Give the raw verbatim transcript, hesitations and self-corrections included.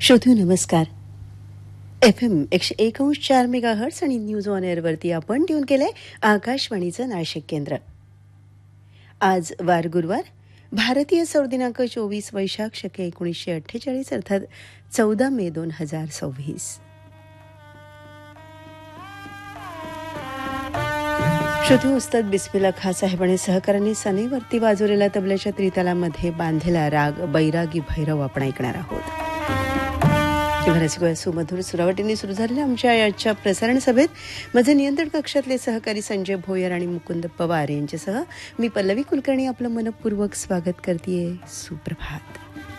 श्रोत्यो नमस्कार. F M एकशे एक अंश चार मेगा हर्ट्स आणि न्यूज ऑन एअरवरती आपण ट्यून केलंय आकाशवाणीचं नाशिक केंद्र. आज वार गुरुवार, भारतीय सौर दिनांक चोवीस वैशाख शके एकोणीसशे अठ्ठेचाळीस अर्थात चौदा मे दोन हजार सव्वीस. श्रुती उस्ताद बिस्मिल्ला खां साहेब आणि सहकाऱ्यांनी सनईवरती वाजवलेल्या तबल्याच्या त्रितालामध्ये बांधलेला राग बैरागी भैरव आपण ऐकणार आहोत. सुमधुर सुरावटीने सुरू झालेल्या आमच्या याच्या प्रसारण सभेत माझे नियंत्रण कक्षातले सहकारी संजय भोयर आणि मुकुंद पवार यांच्यासह मी पल्लवी कुलकर्णी आपलं मनपूर्वक स्वागत करतेय. सुप्रभात.